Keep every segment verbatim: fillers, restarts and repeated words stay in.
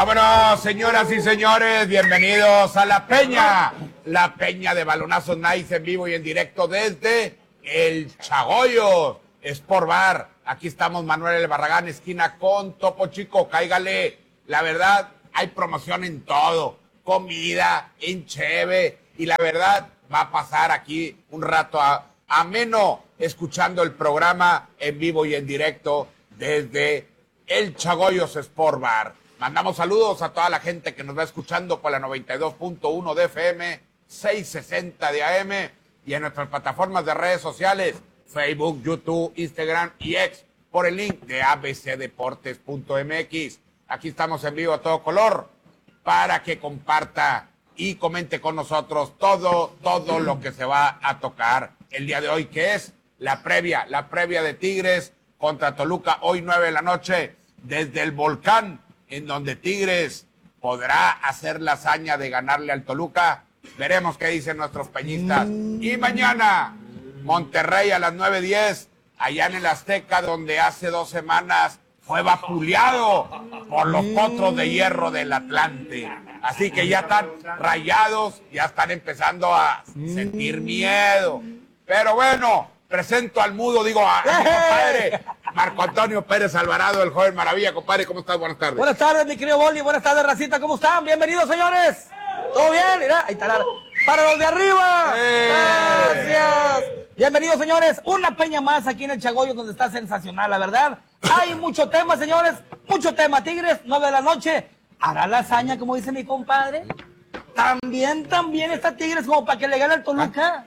Vámonos, señoras y señores, bienvenidos a La Peña, la Peña de Balonazos Nice en vivo y en directo desde el Chagoyos Sport Bar. Aquí estamos, Manuel El Barragán, esquina con Topo Chico, cáigale. La verdad, hay promoción en todo, comida, en cheve, y la verdad, va a pasar aquí un rato a, ameno escuchando el programa en vivo y en directo desde el Chagoyos Sport Bar. Mandamos saludos a toda la gente que nos va escuchando por la noventa y dos punto uno de F M, seiscientos sesenta de A M y en nuestras plataformas de redes sociales, Facebook, YouTube, Instagram y X, por el link de a b c deportes punto m x. Aquí estamos en vivo a todo color para que comparta y comente con nosotros todo, todo lo que se va a tocar el día de hoy, que es la previa, la previa de Tigres contra Toluca, hoy nueve de la noche, desde el Volcán, en donde Tigres podrá hacer la hazaña de ganarle al Toluca. Veremos qué dicen nuestros peñistas. Y mañana, Monterrey a las nueve diez, allá en el Azteca, donde hace dos semanas fue vapuleado por los Potros de Hierro del Atlante. Así que ya están rayados, ya están empezando a sentir miedo. Pero bueno, presento al mudo, digo, a, a mi compadre Marco Antonio Pérez Alvarado, el joven maravilla. Compadre, ¿cómo estás? Buenas tardes. Buenas tardes, mi querido Boli. Buenas tardes, racita. ¿Cómo están? Bienvenidos, señores. ¿Todo bien? Mira, ahí está la... ¡Para los de arriba! ¡Eh! ¡Gracias! Bienvenidos, señores. Una peña más aquí en el Chagoyos, donde está sensacional, la verdad. Hay mucho tema, señores. Mucho tema. Tigres, nueve de la noche. ¿Hará la hazaña, como dice mi compadre? También, también está Tigres como para que le gane al Toluca.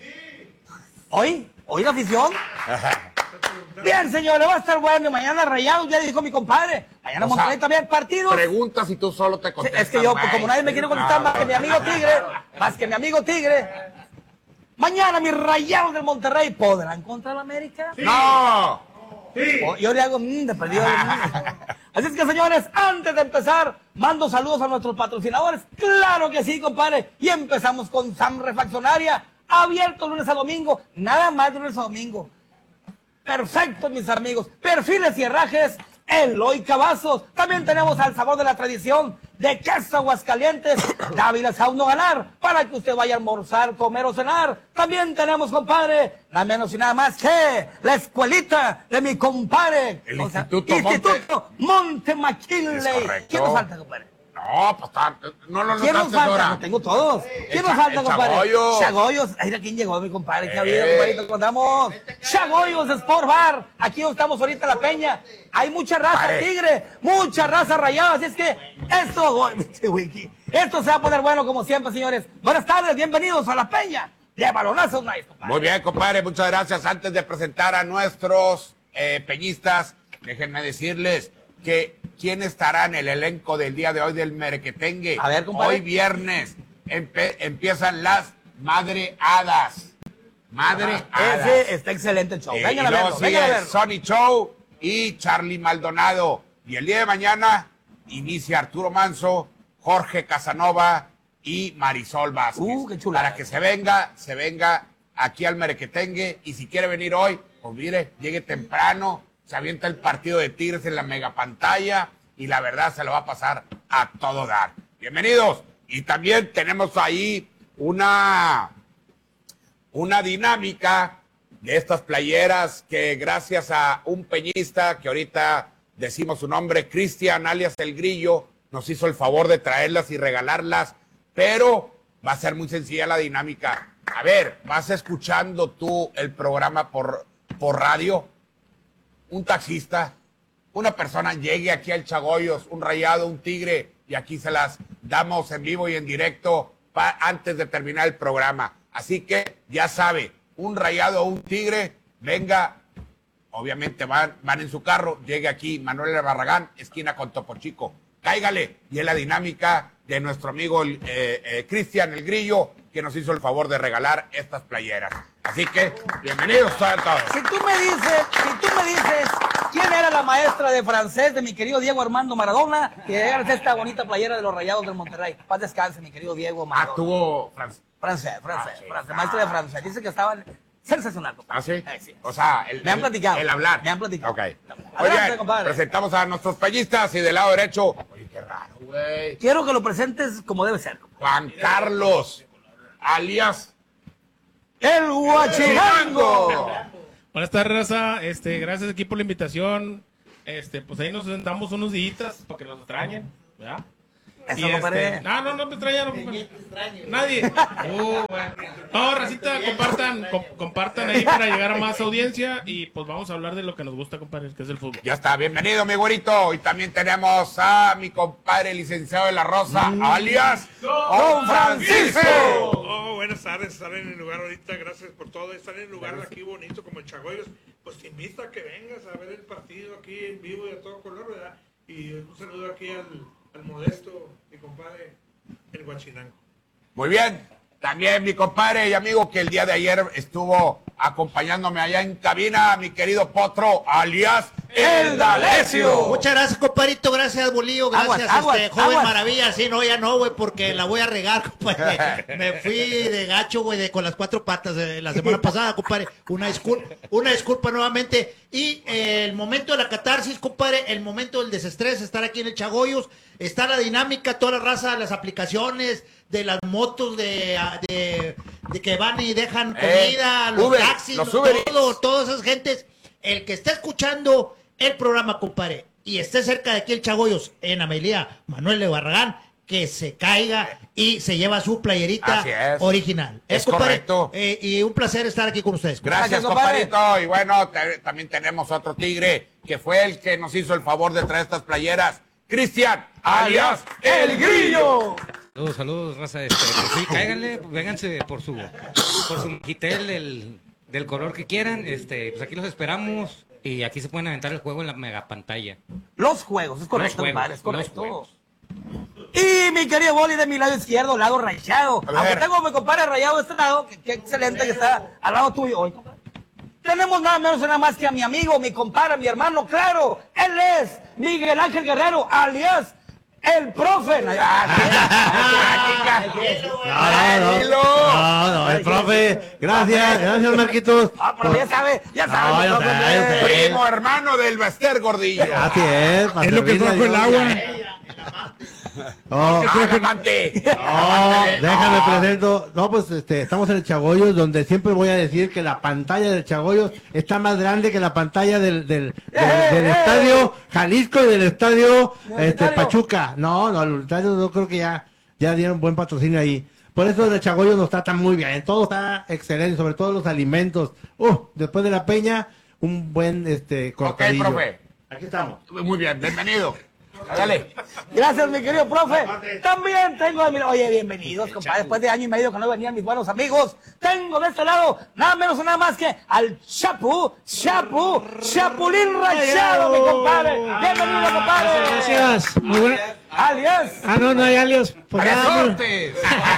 ¿Hoy? ¿Hoy la afición? Bien, señores, va a estar bueno. Mañana Rayados, ya dijo mi compadre. Mañana o Monterrey sea, también partidos. Preguntas y tú solo te contestas. Es que yo, como nadie me quiere contestar no, más que mi amigo Tigre, más que mi amigo Tigre. Mañana mis Rayados del Monterrey podrán contra el América. Sí. ¡No! Sí. Oh, yo le hago mmm, de perdido. Así es que, señores, antes de empezar, mando saludos a nuestros patrocinadores. Claro que sí, compadre. Y empezamos con Sam Refaccionaria. Abierto lunes a domingo, nada más de lunes a domingo. Perfecto, mis amigos. Perfiles y herrajes, Eloy Cavazos. También tenemos al sabor de la tradición de Queso Aguascalientes, Dávila Sauno Ganar, para que usted vaya a almorzar, comer o cenar. También tenemos, compadre, nada menos y nada más que la escuelita de mi compadre. El o sea, Instituto, Instituto Monte, Monte McKinley. ¿Quién nos falta, compadre? No, pues está, no lo ¿Quién nos notaste falta? ahora. No tengo todos. ¿Quién nos falta, compadre? Chagoyos. Chagoyos. Mira quién llegó, mi compadre. ¿Qué ha habido, Eh. compadrito? ¿Cómo andamos? Chagoyos Sport Bar. Aquí donde estamos ahorita en La Peña. Hay mucha raza Pare. tigre, mucha raza rayada. Así es que esto, esto se va a poner bueno como siempre, señores. Buenas tardes, bienvenidos a La Peña de Balonazos Nice, compadre. Muy bien, compadre, muchas gracias. Antes de presentar a nuestros eh, peñistas, déjenme decirles que quién estará en el elenco del día de hoy del Merequetengue. A ver, compadre. Hoy viernes empe- empiezan las Madre Hadas. Madre Ah, Hadas. ese está excelente el show. Eh, Vengan y a luego verlo, vengan a sigue verlo. Sonny Show y Charlie Maldonado. Y el día de mañana inicia Arturo Manso, Jorge Casanova y Marisol Vázquez. Uh, qué chulada. Para que se venga, se venga aquí al Merequetengue. Y si quiere venir hoy, pues mire, llegue temprano, se avienta el partido de Tigres en la megapantalla y la verdad se lo va a pasar a todo dar. Bienvenidos. Y también tenemos ahí una, una dinámica de estas playeras que gracias a un peñista que ahorita decimos su nombre, Cristian alias El Grillo, nos hizo el favor de traerlas y regalarlas, pero va a ser muy sencilla la dinámica. A ver, vas escuchando tú el programa por, por radio, un taxista, una persona llegue aquí al Chagoyos, un Rayado, un Tigre, y aquí se las damos en vivo y en directo pa- antes de terminar el programa. Así que ya sabe, un Rayado o un Tigre, venga, obviamente van, van en su carro, llegue aquí Manuel El Barragán, esquina con Topo Chico, cáigale, y es la dinámica de nuestro amigo eh, eh, Cristian El Grillo, que nos hizo el favor de regalar estas playeras. Así que, bienvenidos a todos. Si tú me dices, si tú me dices quién era la maestra de francés de mi querido Diego Armando Maradona, que era esta bonita playera de los Rayados del Monterrey. Paz descanse, mi querido Diego Maradona. Ah, tuvo francés. Francés, francés, Ah, sí. francés, maestro de francés. Dice que estaban sensacional, compadre. ¿Ah, sí? Eh, sí. O sea, el, Me han el- platicado. el hablar. Me han platicado. Ok. Adelante, Oye, compadre. presentamos a nuestros peñistas y del lado derecho. Oye, qué raro, güey. güey. Quiero que lo presentes como debe ser. Juan Carlos, alias El Huachinango. Buenas tardes, raza. Este, gracias aquí por la invitación. Este, pues ahí nos sentamos unos días para que nos extrañen, ¿verdad? Eso, Y compadre. este, no, no, no me extraña, no, compadre. Nadie. Uh, bueno. No, racita, compartan, com- compartan ahí para llegar a más audiencia y pues vamos a hablar de lo que nos gusta, compadre, que es el fútbol. Ya está, bienvenido mi güerito. Y también tenemos a mi compadre licenciado de la Rosa, alias Don Francisco. Oh, buenas tardes, están en el lugar ahorita, gracias por todo, están en el lugar aquí bonito como el Chagoyos, pues te invito a que vengas a ver el partido aquí en vivo y a todo color, ¿verdad? Y un saludo aquí al, al modesto, mi compadre, el Huachinango. Muy bien. También mi compadre y amigo que el día de ayer estuvo acompañándome allá en cabina, mi querido Potro, alias El D'Alessio. Muchas gracias, compadrito. Gracias, Bolillo. Gracias, Aguas, aguas, este, joven aguas. maravilla. Sí, no, ya no, güey, porque la voy a regar, compadre. Me fui de gacho, güey, de, con las cuatro patas de la semana pasada, compadre. Una disculpa, una disculpa nuevamente. Y eh, el momento de la catarsis, compadre, el momento del desestrés, estar aquí en el Chagoyos. Está la dinámica, toda la raza, las aplicaciones, de las motos, de, de, de que van y dejan comida, Eh, los Uber, taxis, los todo, Uber todo, todas esas gentes. El que está escuchando el programa, compadre, y esté cerca de aquí el Chagoyos, en Amelia Manuel de Barragán, que se caiga y se lleva su playerita Así es. original. Es compadre, correcto. eh, y un placer estar aquí con ustedes. Gracias, Gracias, compadre. compadrito. Y bueno, te- también tenemos otro tigre que fue el que nos hizo el favor de traer estas playeras. Cristian, alias El Grillo. Saludos, saludos, raza. Este, pues sí, cáiganle, pues vénganse por su, por su quitel del, del color que quieran. Este, pues aquí los esperamos y aquí se pueden aventar el juego en la mega pantalla. Los juegos, es correcto, Los juegos, compadre, es los correcto. juegos. Y mi querido Boli de mi lado izquierdo, lado rayado. A ver. Aunque tengo a mi compadre rayado de este lado, que, que excelente que está al lado tuyo hoy, compadre. Tenemos nada menos y nada más que a mi amigo, mi compadre, mi hermano, claro. Él es Miguel Ángel Guerrero, alias el profe. Tranquilo. No, no, el profe. Gracias, gracias, Marquitos. Ah, pero ya sabe, ya sabe. No, mi ya profe, sé, ya sé. Primo hermano del Bester Gordillo. Así es, para Es lo que servirle a trajo el Dios. agua. Oh, Ah, amante. oh, déjame presento. No, pues este, estamos en el Chagoyos, donde siempre voy a decir que la pantalla del Chagoyos está más grande que la pantalla del, del, del, del estadio Jalisco y del estadio este, Unitario. Pachuca. No, no, el Unitario yo creo que ya, ya dieron buen patrocinio ahí. Por eso el Chagoyos nos trata muy bien. Todo está excelente, sobre todo los alimentos. Uh, después de la peña, un buen este Ok, cortadillo. profe. Aquí estamos. Muy bien, bienvenido. Dale. Gracias, mi querido profe. También tengo a mi... Oye, bienvenidos, compadre. Después de año y medio que no venían mis buenos amigos, tengo de este lado nada menos y nada más que al Chapu, Chapu, Chapulín Rayado, mi compadre. Bienvenido, compadre. Gracias, muy buena. Alias. Ah, no, no hay alias. Pues nada, muy- Resortes.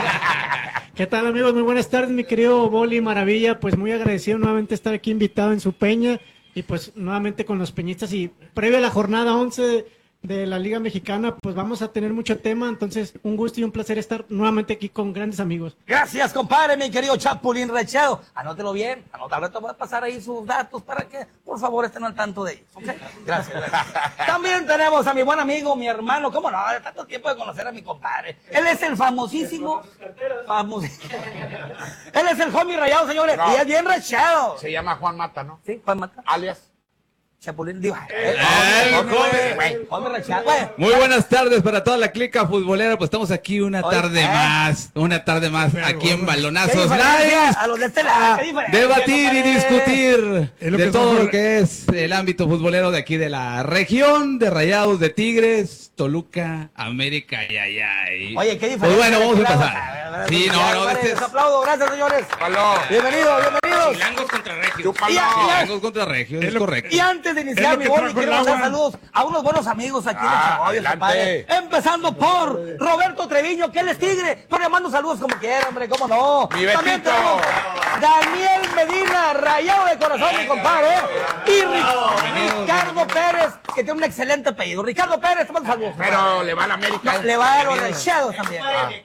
¿Qué tal, amigos? Muy buenas tardes, mi querido Boli Maravilla. Pues muy agradecido nuevamente estar aquí invitado en su peña y pues nuevamente con los peñistas y previo a la jornada once de la Liga Mexicana, pues vamos a tener mucho tema, entonces un gusto y un placer estar nuevamente aquí con grandes amigos. Gracias, compadre, mi querido Chapulín Rayado. Anótelo bien. Anótalo, te voy a pasar ahí sus datos para que, por favor, estén al tanto de ellos. ¿Ok? Gracias, gracias. También tenemos a mi buen amigo, mi hermano. ¿Cómo no? De tanto tiempo de conocer a mi compadre. Él es el famosísimo. Famosísimo. Él es el homie Rayado, señores. No. Y es bien rayado. Se llama Juan Mata, ¿no? ¿Sí? ¿Cuál mata? Alias. Chapulín, digo. Eh, homie, joven. güey, homie Rayado. Güey. Muy buenas tardes para toda la clica futbolera, pues estamos aquí una Oye, tarde ¿eh? más, una tarde más aquí en ¿Qué Balonazos diferencia Live. a los de este lado? ¿Qué diferencia, Debatir y compadre? discutir Es lo de que todo somos- lo que es el ámbito futbolero de aquí de la región, de Rayados, de Tigres, Toluca, América, ay, ay, ay. Oye, qué diferencia. Pues bueno, vamos a de este lado. empezar. Sí, no, no, este Les es aplaudo, gracias, señores. Aló. Bienvenidos, bienvenidos. Chilangos contra Regios. Chúpalo. Y a- y a- Chilangos contra Regios, es Es lo- correcto. Y antes de Es iniciar lo mi que boli, trajo quiero el mandar agua. saludos a unos buenos amigos aquí en el Ah, Chagoyos, adelante. compadre. Empezando por Roberto Treviño, que él es tigre, pero le mando saludos como quiera, hombre, cómo no. Mi También Betito. tenemos Daniel Medina, rayado de corazón, mi compadre. Y Ri- Ricardo Pérez, que tiene un excelente apellido. Ricardo Pérez, te mando saludos. Pero le va a la América. No, le va a los rayados también.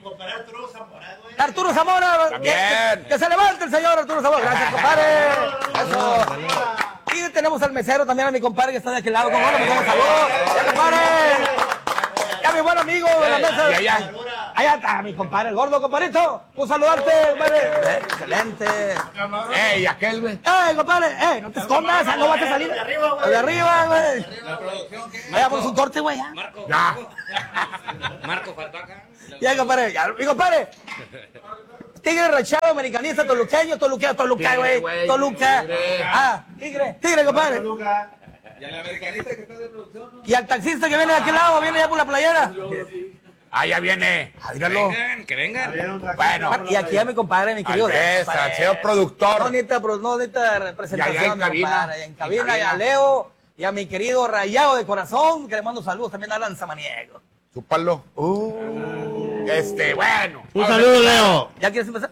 Arturo Zamora, que, También. que- que se levante el señor Arturo Zamora. Gracias, compadre. Eso. Y tenemos al mesero también, a mi compadre que está de aquel lado. Como no, pues, saludos. Ya, compadre. Ya, mi buen amigo, la mesa. Y allá. Allá está mi compadre, el gordo, compadrito. Un saludarte, compadre. Eh, excelente. Ey, aquel, güey. ¡Eh, compadre! ¡Eh, no te escondas! ¡No vas a salir! ¡De arriba, güey! ¡De arriba, güey! Vaya por su corte, güey, ya. Marco. Ya. Marco faltó acá. Ya, compadre, ya. Mi compadre. Tigre rachado, americanista, toluqueño, toluqueño, Toluca, güey. Toluca. Ah, tigre, tigre, compadre. Y al americanista que está de producción, ¿no? Y al taxista que viene de aquel lado, viene ya por la playera. Ah, ya viene. Ah, dígalo. Vengan, que vengan. Bueno. Y aquí a mi compadre, mi querido. Andrés, compadre. al señor productor. No necesita, pro- no necesita representación, Y allá en mi cabina. compadre. En cabina, En cabina. y a Leo, y a mi querido Rayado de Corazón, que le mando saludos también a Alan Samaniego. Chúpalo. Uh. Este, bueno. Un saludo, Leo. ¿Ya quieres empezar?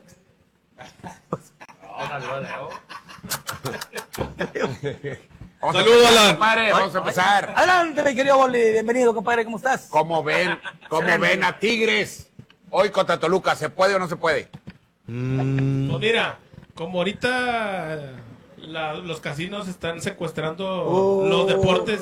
Vamos a Saludos, empezar, Alan. compadre, vamos a empezar. Adelante, mi querido Boli. Bienvenido, compadre. ¿Cómo estás? ¿Cómo ven, cómo ven a Tigres hoy contra Toluca? ¿Se puede o no se puede? Pues mira, como ahorita la- los casinos están secuestrando Oh. los deportes.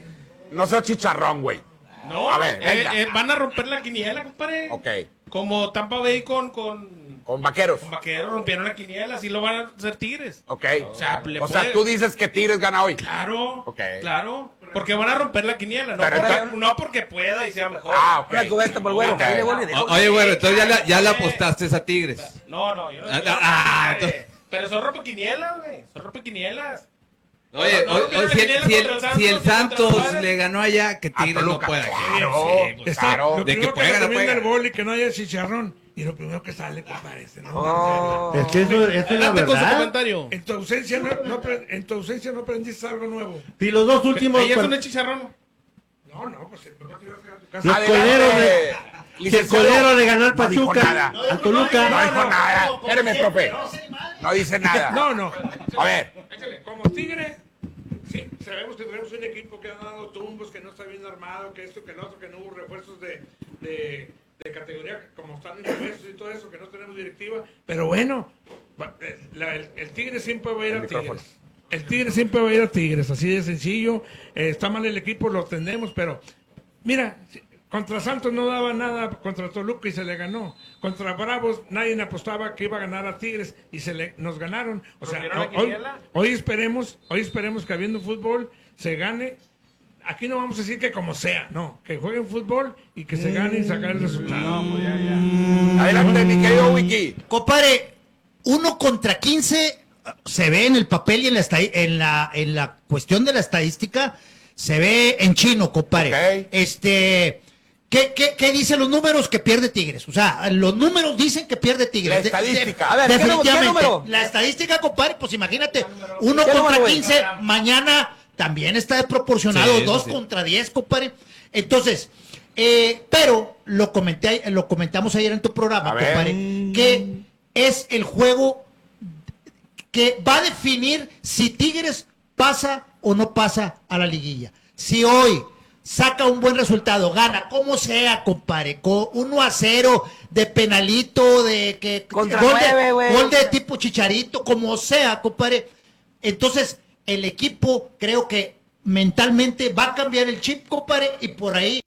No soy chicharrón, güey. No, A ver, eh, venga. eh, van a romper la quiniela, compadre. Ok. Como Tampa Bay con, con, Con vaqueros. con Vaqueros rompieron la quiniela, así lo van a hacer Tigres. Ok. O sea, le O sea, puede- tú dices que Tigres gana hoy. Claro, Ok. claro. Porque van a romper la quiniela, no, Pero porque, entonces- no porque pueda y sea mejor. Ah, ok. Una cubeta por el güero. Ok. Dile, Boli, dile. O- Oye, güero, entonces ya, la- ya le apostaste a Tigres. No, no, yo no. Ah, yo no- ah, compadre. entonces- Pero son rompequinielas, güey. Son rompequinielas. Oye, No, no, o- no, o no, si, el, no, si, el, contra el si el Santos, contra Santos el Juárez. le ganó allá, que A Tigres no Toluca. pueda. Claro, Sí, pues, Está- claro. Lo De que primero que juega, no recomienda juega. el boli, que no haya chicharrón. Y lo primero que sale, compadre, este, ¿no? Oh. Es que eso, eso es la Adelante con su verdad. comentario. En tu ausencia no, no apre- en tu ausencia no aprendiste algo nuevo. Y los dos últimos. Ella es par- un chicharrón. No, no, pues no te ibas a quedar a tu casa. Los Adelante, coleros de- Que el licenciado. colero le ganó al No dijo Pachuca, nada. al Toluca. No dijo nada. Espérame, profe. No dice nada. No, no. A ver. Échale, como Tigre, sí, sabemos que tenemos un equipo que ha dado tumbos, que no está bien armado, que esto, que el otro, que no hubo refuerzos de, de, de categoría, como están en refuerzos y todo eso, que no tenemos directiva. Pero bueno, va- eh, la- el, el Tigre siempre va a ir a Tigres. El Tigre siempre va a ir a Tigres, así de sencillo. Eh, está mal el equipo, lo tendemos, pero mira, si- contra Santos no daba nada, contra Toluca y se le ganó. Contra Bravos nadie apostaba que iba a ganar a Tigres y se le nos ganaron. O sea, ¿Rompieron la hoy, quiniela? hoy esperemos, hoy esperemos que habiendo fútbol se gane. Aquí no vamos a decir que como sea, no, que jueguen fútbol y que se gane y sacar el resultado. Adelante, mi querido Wiki. Compadre, uno contra quince se ve en el papel y en la, esta- en la, en la cuestión de la estadística, se ve en chino, compadre. Ok. Este, ¿qué, qué, qué dicen los números que pierde Tigres? O sea, los números dicen que pierde Tigres. La De- estadística. de- A ver, ¿qué número- qué definitivamente. número? La estadística, compadre, pues imagínate, uno ¿Qué contra número, güey? quince, mañana también está desproporcionado, Sí, eso dos sí. contra diez, compadre. Entonces, eh, pero lo comenté, lo comentamos ayer en tu programa, A ver. compadre, que es el juego que va a definir si Tigres pasa o no pasa a la liguilla. Si hoy saca un buen resultado, gana, como sea, compadre, con uno a cero de penalito, de que Contra gol, nueve, de, güey. gol de tipo Chicharito, como sea, compadre. Entonces, el equipo creo que mentalmente va a cambiar el chip, compadre, y por ahí